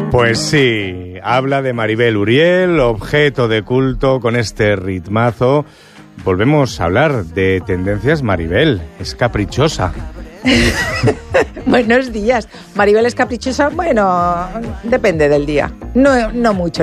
Pues sí, habla de Maribel Uriel, objeto de culto con este ritmazo. Volvemos a hablar de tendencias. Maribel es caprichosa. Buenos días. Maribel es caprichosa. Bueno, depende del día. No mucho.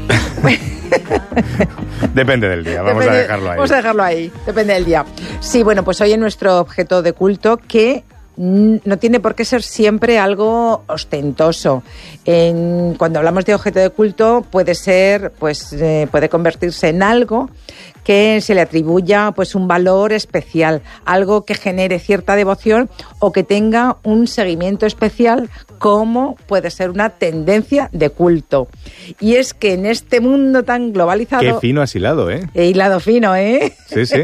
Depende del día, vamos a dejarlo ahí. Vamos a dejarlo ahí, depende del día. Sí, bueno, pues hoy en nuestro objeto de culto, que no tiene por qué ser siempre algo ostentoso. Cuando hablamos de objeto de culto puede ser, puede convertirse en algo que se le atribuya pues un valor especial, algo que genere cierta devoción o que tenga un seguimiento especial, como puede ser una tendencia de culto. Y es que en este mundo tan globalizado... Qué fino has hilado, ¿eh? He hilado fino, ¿eh? Sí, sí.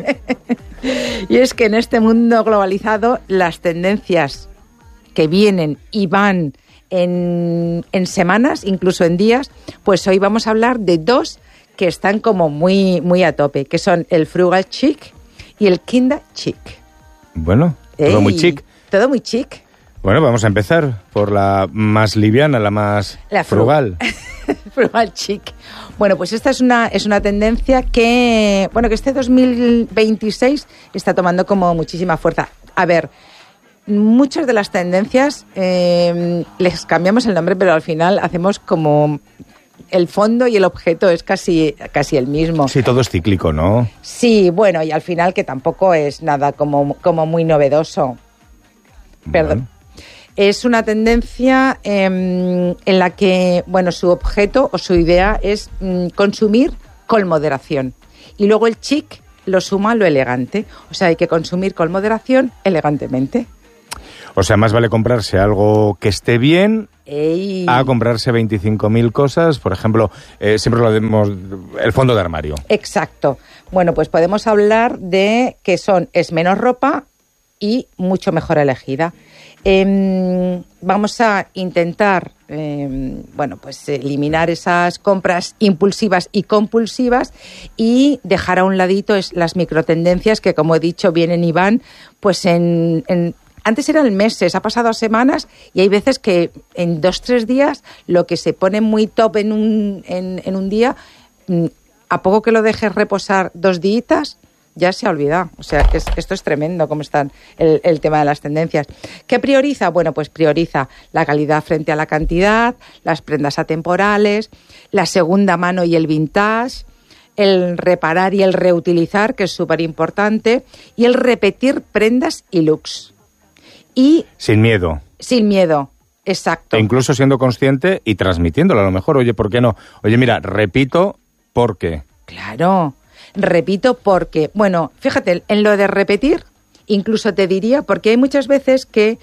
Y es que en este mundo globalizado las tendencias que vienen y van en semanas, incluso en días, pues hoy vamos a hablar de dos que están como muy a tope, que son el frugal chic y el kinder chic. Bueno, todo muy chic. Todo muy chic. Bueno, vamos a empezar por la más liviana, la más frugal. Frugal chic. Bueno, pues esta es una tendencia que este 2026 está tomando como muchísima fuerza. A ver, muchas de las tendencias les cambiamos el nombre, pero al final hacemos como... El fondo y el objeto es casi el mismo. Sí, todo es cíclico, ¿no? Sí, bueno, y al final que tampoco es nada como muy novedoso. Perdón. Bueno. Es una tendencia en la que, su objeto o su idea es consumir con moderación. Y luego el chic lo suma lo elegante. O sea, hay que consumir con moderación elegantemente. O sea, más vale comprarse algo que esté bien a comprarse 25.000 cosas. Por ejemplo, siempre lo vemos, el fondo de armario. Exacto. Bueno, pues podemos hablar de que es menos ropa y mucho mejor elegida. Vamos a intentar, eliminar esas compras impulsivas y compulsivas y dejar a un ladito las microtendencias que, como he dicho, vienen y van, pues antes eran meses, ha pasado a semanas y hay veces que en 2-3 días lo que se pone muy top en un día, a poco que lo dejes reposar 2 días, ya se ha olvidado. O sea, esto es tremendo cómo está el tema de las tendencias. ¿Qué prioriza? Bueno, pues prioriza la calidad frente a la cantidad, las prendas atemporales, la segunda mano y el vintage, el reparar y el reutilizar, que es súper importante, y el repetir prendas y looks. Y sin miedo. Sin miedo, exacto. E incluso siendo consciente y transmitiéndolo a lo mejor. Oye, ¿por qué no? Oye, mira, repito, ¿por qué? Claro, repito porque... Bueno, fíjate, en lo de repetir, incluso te diría, porque hay muchas veces que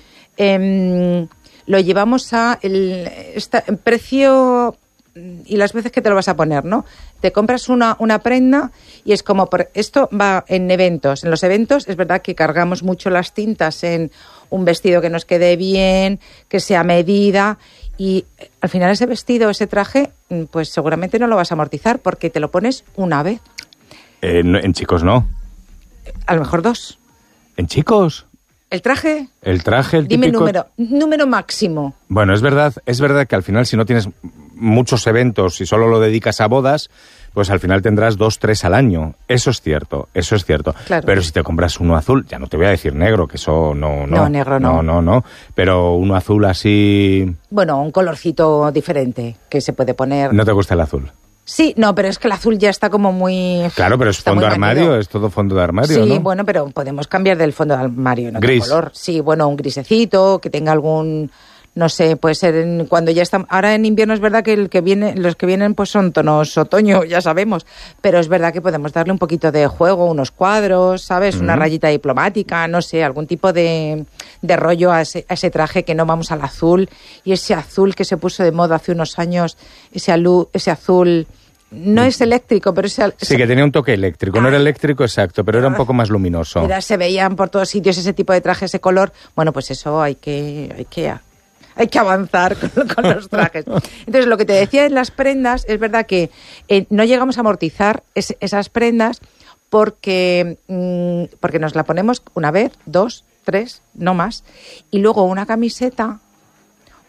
lo llevamos a el precio... Y las veces que te lo vas a poner, ¿no? Te compras una prenda y es como... Esto va en eventos. En los eventos es verdad que cargamos mucho las tintas en un vestido que nos quede bien, que sea medida, y al final ese vestido, ese traje, pues seguramente no lo vas a amortizar porque te lo pones una vez. En chicos no. A lo mejor 2. ¿En chicos? ¿El traje? El traje, el Dime típico... número máximo. Bueno, es verdad que al final si no tienes muchos eventos y solo lo dedicas a bodas, pues al final tendrás 2-3 al año. Eso es cierto. Claro. Pero si te compras uno azul, ya no te voy a decir negro, que eso no. No, negro no. No. Pero uno azul así... Bueno, un colorcito diferente que se puede poner. ¿No te gusta el azul? Sí, no, pero es que el azul ya está como muy... Claro, pero es fondo de armario, es todo fondo de armario, sí, ¿no? Sí, bueno, pero podemos cambiar del fondo de armario en otro gris. Color. Sí, bueno, un grisecito, que tenga algún... No sé, puede ser cuando ya está... Ahora en invierno es verdad que los que vienen pues son tonos otoño, ya sabemos. Pero es verdad que podemos darle un poquito de juego, unos cuadros, ¿sabes? Una rayita diplomática, no sé, algún tipo de rollo a ese traje, que no vamos al azul. Y ese azul que se puso de moda hace unos años, ese azul... No es eléctrico, pero sí, que tenía un toque eléctrico. No era eléctrico, exacto, pero era un poco más luminoso. Se veían por todos sitios ese tipo de traje, ese color. Bueno, pues eso hay que avanzar con los trajes. Entonces, lo que te decía en las prendas, es verdad que no llegamos a amortizar esas prendas porque nos la ponemos una vez, 2, 3, no más. Y luego una camiseta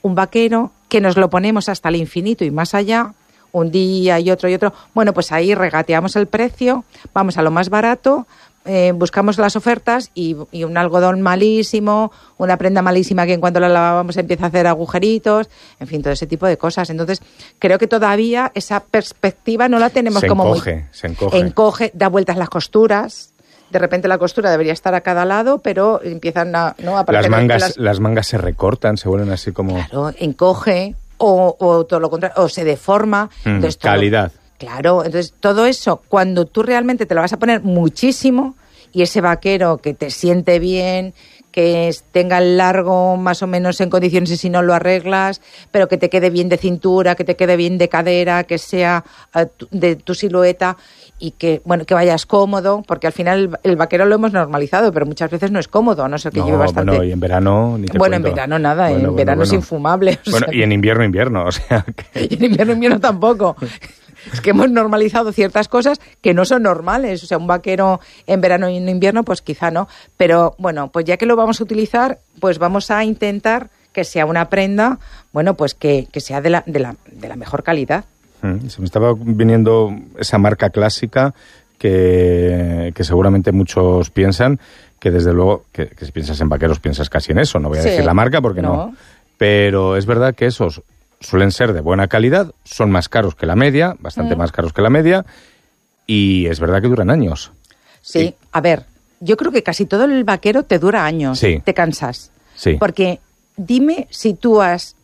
un vaquero que nos lo ponemos hasta el infinito y más allá, un día y otro, bueno, pues ahí regateamos el precio, vamos a lo más barato, buscamos las ofertas y un algodón malísimo, una prenda malísima que en cuanto la lavamos empieza a hacer agujeritos, en fin, todo ese tipo de cosas. Entonces, creo que todavía esa perspectiva no la tenemos se como encoge. Encoge, da vueltas las costuras. De repente la costura debería estar a cada lado, pero empiezan a aparecer las mangas se recortan, se vuelven así como... Claro, encoge o todo lo contrario, o se deforma. Entonces, calidad. Claro, entonces todo eso, cuando tú realmente te lo vas a poner muchísimo y ese vaquero que te siente bien, que tenga el largo más o menos en condiciones y si no lo arreglas, pero que te quede bien de cintura, que te quede bien de cadera, que sea de tu silueta y que vayas cómodo, porque al final el vaquero lo hemos normalizado, pero muchas veces no es cómodo, a no ser que lleve bastante... Bueno, y en verano ni te Bueno, cuento. En verano nada, en verano es infumable. Bueno, y en invierno, o sea... Que... Y en invierno tampoco. Es que hemos normalizado ciertas cosas que no son normales. O sea, un vaquero en verano y en invierno, pues quizá no. Pero bueno, pues ya que lo vamos a utilizar, pues vamos a intentar que sea una prenda, bueno, pues que sea de la mejor calidad. Se me estaba viniendo esa marca clásica que seguramente muchos piensan, que desde luego, que si piensas en vaqueros piensas casi en eso. No voy a decir la marca porque no. Pero es verdad que esos... suelen ser de buena calidad, son más caros que la media, bastante más caros que la media, y es verdad que duran años. Sí, a ver, yo creo que casi todo el vaquero te dura años, te cansas. Sí. Porque dime si tú has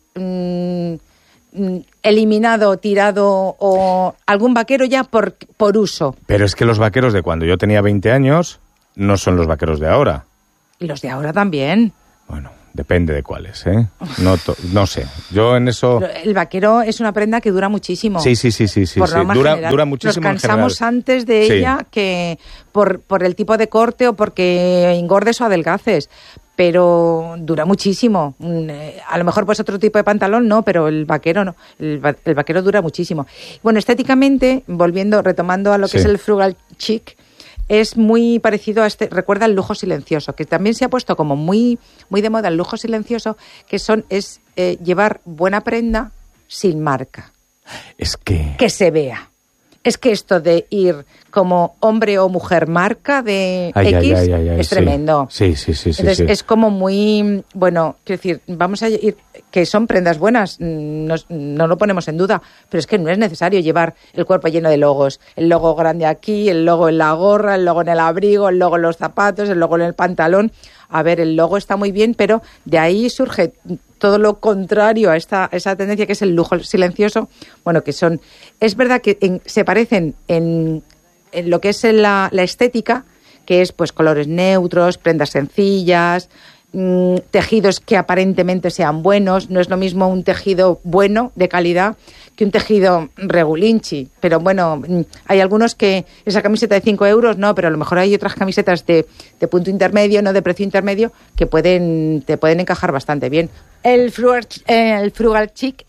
eliminado, tirado o algún vaquero ya por uso. Pero es que los vaqueros de cuando yo tenía 20 años no son los vaqueros de ahora. Y los de ahora también. Bueno, depende de cuáles, ¿eh? No sé. Yo en eso... El vaquero es una prenda que dura muchísimo. Sí. Por norma general. Dura muchísimo. Nos cansamos antes de ella que por el tipo de corte o porque engordes o adelgaces. Pero dura muchísimo. A lo mejor pues otro tipo de pantalón no, pero el vaquero no. El vaquero dura muchísimo. Bueno, estéticamente, retomando a lo que es el frugal chic, es muy parecido a recuerda el lujo silencioso, que también se ha puesto como muy, muy de moda el lujo silencioso, que es llevar buena prenda sin marca. Es que... Que se vea. Es que esto de ir como hombre o mujer marca de X es tremendo. Sí. Entonces es como muy, bueno, quiero decir, vamos a ir, que son prendas buenas, no lo ponemos en duda, pero es que no es necesario llevar el cuerpo lleno de logos. El logo grande aquí, el logo en la gorra, el logo en el abrigo, el logo en los zapatos, el logo en el pantalón. A ver, el logo está muy bien, pero de ahí surge todo lo contrario a esa tendencia que es el lujo silencioso. Bueno, que son... Es verdad que se parecen en lo que es la estética, que es pues colores neutros, prendas sencillas, tejidos que aparentemente sean buenos. No es lo mismo un tejido bueno, de calidad, que un tejido regulinchi. Pero bueno, hay algunos que esa camiseta de 5 euros, no, pero a lo mejor hay otras camisetas de punto intermedio, no de precio intermedio, que te pueden encajar bastante bien. El frugal chic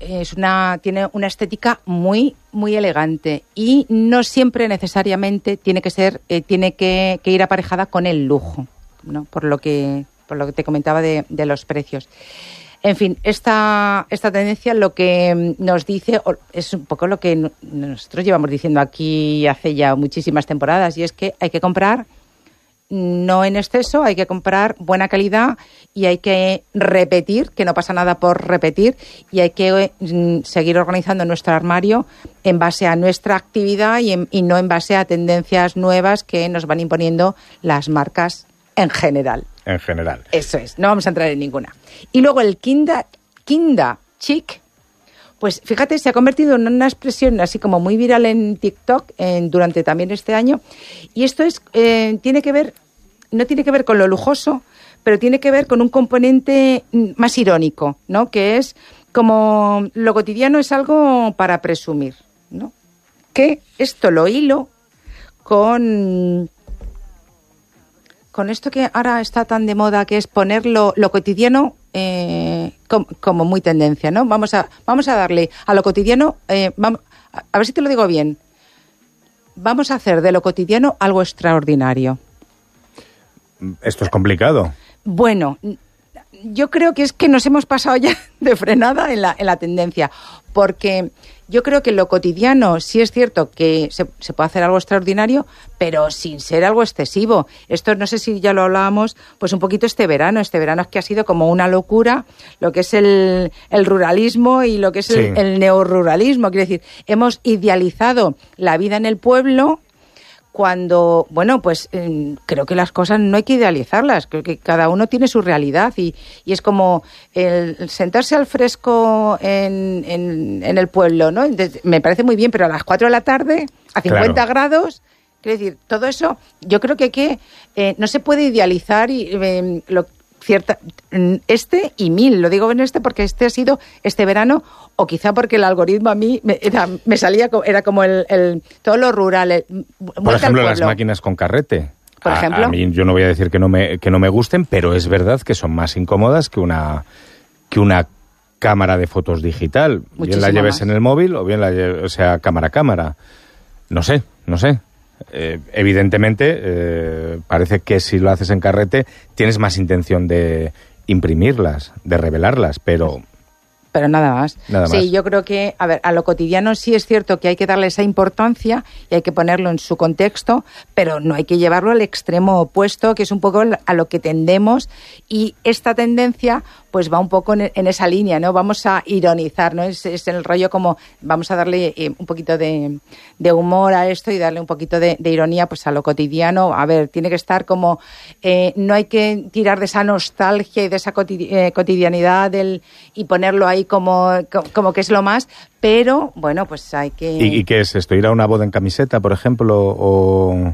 tiene una estética muy, muy elegante y no siempre necesariamente tiene que ir aparejada con el lujo, ¿no? Por lo que te comentaba de los precios. En fin, esta tendencia lo que nos dice es un poco lo que nosotros llevamos diciendo aquí hace ya muchísimas temporadas, y es que hay que comprar no en exceso, hay que comprar buena calidad y hay que repetir, que no pasa nada por repetir, y hay que seguir organizando nuestro armario en base a nuestra actividad y no en base a tendencias nuevas que nos van imponiendo las marcas en general. En general. Eso es, no vamos a entrar en ninguna. Y luego el Kinda Chic, pues fíjate, se ha convertido en una expresión así como muy viral en TikTok durante también este año. Y esto no tiene que ver con lo lujoso, pero tiene que ver con un componente más irónico, ¿no? Que es como lo cotidiano es algo para presumir, ¿no? Que esto lo hilo con esto que ahora está tan de moda, que es poner lo cotidiano como muy tendencia, ¿no? Vamos a darle a lo cotidiano, a ver si te lo digo bien, vamos a hacer de lo cotidiano algo extraordinario. Esto es complicado. Bueno, yo creo que es que nos hemos pasado ya de frenada en la tendencia, porque yo creo que en lo cotidiano sí es cierto que se puede hacer algo extraordinario, pero sin ser algo excesivo. Esto no sé si ya lo hablábamos, pues un poquito este verano es que ha sido como una locura lo que es el ruralismo y lo que es el neoruralismo. Quiero decir, hemos idealizado la vida en el pueblo, cuando, bueno, pues creo que las cosas no hay que idealizarlas, creo que cada uno tiene su realidad y es como el sentarse al fresco en el pueblo, ¿no? Entonces, me parece muy bien, pero a las 4 de la tarde, a 50 grados, quiero decir, todo eso, yo creo que no se puede idealizar y mil, lo digo en porque ha sido este verano, o quizá porque el algoritmo a mí me salía, era como todo lo rural. Por ejemplo, las máquinas con carrete. Por ejemplo. A mí yo no voy a decir que no me gusten, pero es verdad que son más incómodas que una cámara de fotos digital. Muchísimo bien la lleves más en el móvil o bien cámara a cámara. No sé. Evidentemente, parece que si lo haces en carrete tienes más intención de imprimirlas, de revelarlas, pero nada más. Nada más. Sí, yo creo que, a lo cotidiano sí es cierto que hay que darle esa importancia y hay que ponerlo en su contexto, pero no hay que llevarlo al extremo opuesto, que es un poco a lo que tendemos, y esta tendencia pues va un poco en esa línea, ¿no? Vamos a ironizar, ¿no? Es el rollo como vamos a darle un poquito de humor a esto y darle un poquito de ironía pues a lo cotidiano. A ver, tiene que estar como no hay que tirar de esa nostalgia y de esa cotidianidad y ponerlo ahí como que es lo más, pero bueno, pues hay que... ¿Y qué es esto? ¿Ir a una boda en camiseta, por ejemplo, o...?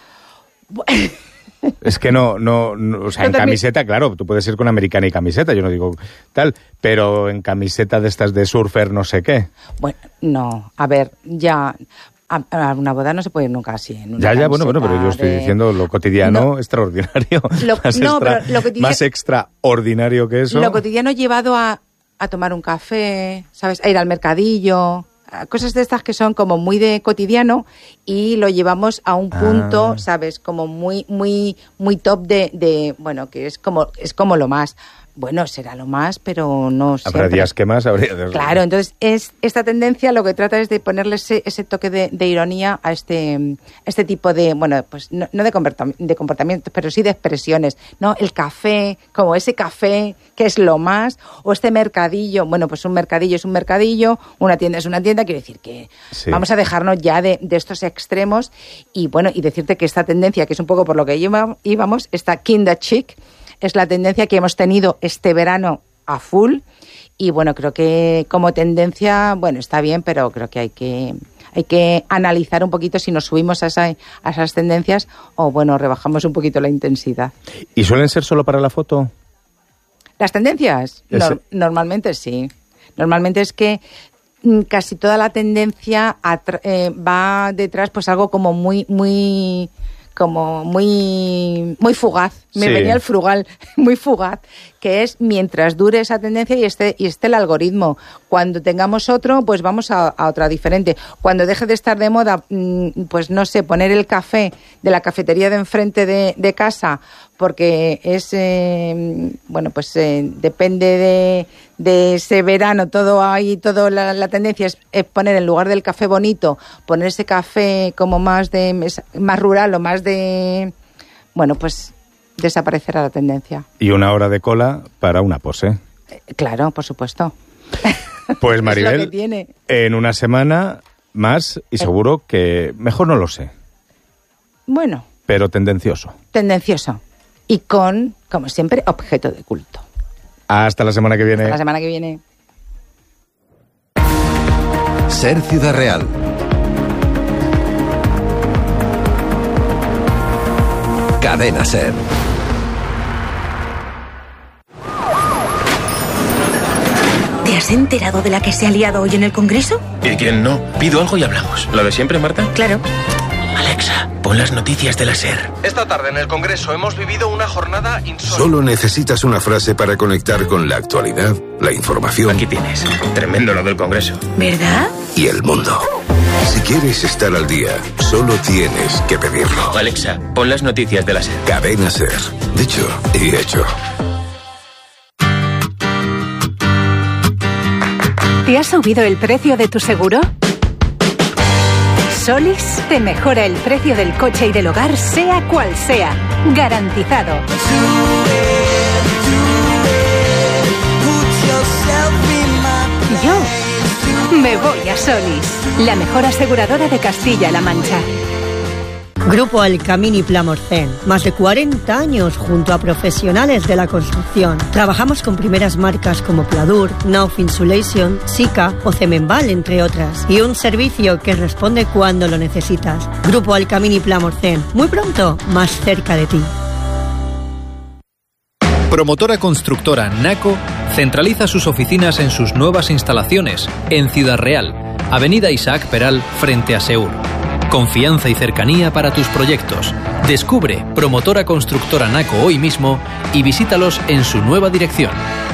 Es que no, o sea, en camiseta, claro, tú puedes ir con americana y camiseta, yo no digo tal, pero en camiseta de estas de surfer no sé qué. Bueno, no, a ver, ya... A una boda no se puede ir nunca así. Bueno, pero yo estoy diciendo lo cotidiano, extraordinario. Más extraordinario que eso. Lo cotidiano llevado a tomar un café, ¿sabes? A ir al mercadillo, cosas de estas que son como muy de cotidiano y lo llevamos a un punto, ¿sabes? Como muy, muy, muy top de bueno, que es como lo más. Bueno, será lo más, pero no siempre. Habrá días que más, habría días. Claro, entonces esta tendencia lo que trata es de ponerle ese toque de ironía a este tipo de, bueno, pues no de comportamientos, pero sí de expresiones, ¿no? El café, como ese café que es lo más, o este mercadillo, bueno, pues un mercadillo es un mercadillo, una tienda es una tienda, quiero decir que vamos a dejarnos ya de estos extremos y bueno, y decirte que esta tendencia, que es un poco por lo que íbamos, esta Kinderchic, es la tendencia que hemos tenido este verano a full y bueno, creo que como tendencia, bueno, está bien, pero creo que hay que analizar un poquito si nos subimos a esas tendencias o bueno, rebajamos un poquito la intensidad. ¿Y suelen ser solo para la foto? ¿Las tendencias? Normalmente sí. Normalmente es que casi toda la tendencia va detrás pues algo como muy fugaz. Me venía el frugal, muy fugaz, que es mientras dure esa tendencia y esté el algoritmo. Cuando tengamos otro, pues vamos a otra diferente. Cuando deje de estar de moda, pues no sé, poner el café de la cafetería de enfrente de casa, porque es, bueno, pues depende de ese verano, todo ahí, la tendencia es poner en lugar del café bonito, poner ese café como más rural o más de, bueno, pues desaparecerá la tendencia. Y una hora de cola para una pose. Claro, por supuesto. Pues Maribel, es lo que tiene. En una semana más y seguro que, mejor no lo sé. Bueno. Pero tendencioso. Tendencioso. Y con, como siempre, objeto de culto. Hasta la semana que viene. Hasta la semana que viene. Ser Ciudad Real. Cadena Ser. ¿Te has enterado de la que se ha liado hoy en el Congreso? ¿Y quién no? Pido algo y hablamos. ¿Lo de siempre, Marta? Claro. Alexa, pon las noticias de la SER. Esta tarde en el Congreso hemos vivido una jornada insólita. Solo necesitas una frase para conectar con la actualidad, la información. Aquí tienes. Tremendo lo del Congreso. ¿Verdad? Y el mundo. Si quieres estar al día, solo tienes que pedirlo. Alexa, pon las noticias de la SER. Cadena Ser. Dicho y hecho. ¿Te ha subido el precio de tu seguro? Solis te mejora el precio del coche y del hogar, sea cual sea. Garantizado. Yo me voy a Solis, la mejor aseguradora de Castilla-La Mancha. Grupo Alcamini Plamorcén. Más de 40 años junto a profesionales de la construcción. Trabajamos con primeras marcas como Pladur, Nauf Insulation, Sika o Cemenval, entre otras. Y un servicio que responde cuando lo necesitas. Grupo Alcamini Plamorcén. Muy pronto, más cerca de ti. Promotora constructora Naco centraliza sus oficinas en sus nuevas instalaciones en Ciudad Real, Avenida Isaac Peral, frente a Seur. Confianza y cercanía para tus proyectos. Descubre Promotora Constructora Naco hoy mismo y visítalos en su nueva dirección.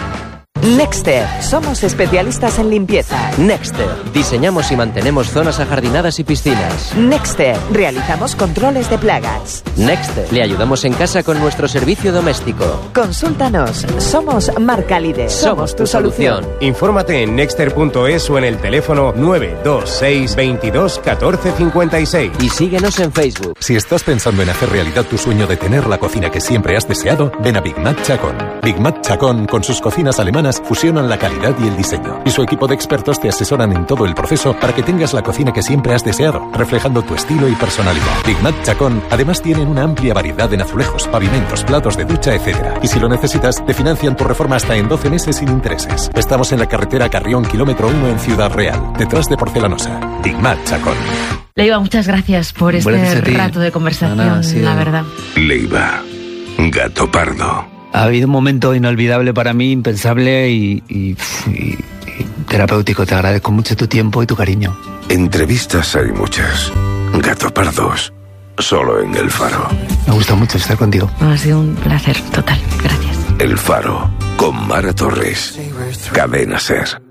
Nexter. Somos especialistas en limpieza. Nexter. Diseñamos y mantenemos zonas ajardinadas y piscinas. Nexter. Realizamos controles de plagas. Nexter. Le ayudamos en casa con nuestro servicio doméstico. Consúltanos. Somos marca líder. Somos tu solución. Infórmate en nexter.es o en el teléfono 926 22 14 56. Y síguenos en Facebook. Si estás pensando en hacer realidad tu sueño de tener la cocina que siempre has deseado, ven a Big Mac Chacón. Big Mac Chacón, con sus cocinas alemanas, fusionan la calidad y el diseño. Y su equipo de expertos te asesoran en todo el proceso para que tengas la cocina que siempre has deseado, reflejando tu estilo y personalidad. Big Mac Chacón además tienen una amplia variedad en azulejos, pavimentos, platos de ducha, etc. Y si lo necesitas, te financian tu reforma hasta en 12 meses sin intereses. Estamos en la carretera Carrión, kilómetro 1 en Ciudad Real, detrás de Porcelanosa. Big Mac Chacón. Leiva, muchas gracias por este rato de conversación, la verdad. Leiva, gato pardo. Ha habido un momento inolvidable para mí, impensable y terapéutico. Te agradezco mucho tu tiempo y tu cariño. Entrevistas hay muchas. Gato pardos, solo en El Faro. Me gusta mucho estar contigo. Ha sido un placer total. Gracias. El Faro, con Mara Torres. Cadena SER.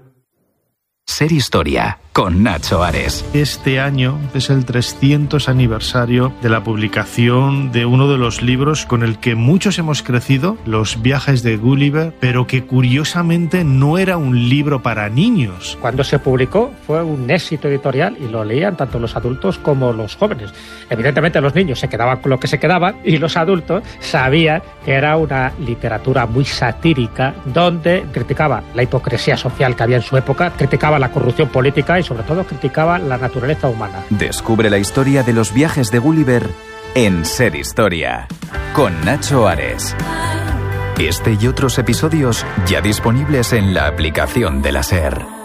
Ser Historia, con Nacho Ares. Este año es el 300 aniversario de la publicación de uno de los libros con el que muchos hemos crecido, Los viajes de Gulliver, pero que curiosamente no era un libro para niños. Cuando se publicó fue un éxito editorial y lo leían tanto los adultos como los jóvenes. Evidentemente los niños se quedaban con lo que se quedaban y los adultos sabían que era una literatura muy satírica donde criticaba la hipocresía social que había en su época, criticaba la corrupción política y sobre todo criticaba la naturaleza humana. Descubre la historia de los viajes de Gulliver en Ser Historia, con Nacho Ares. Este y otros episodios ya disponibles en la aplicación de la SER.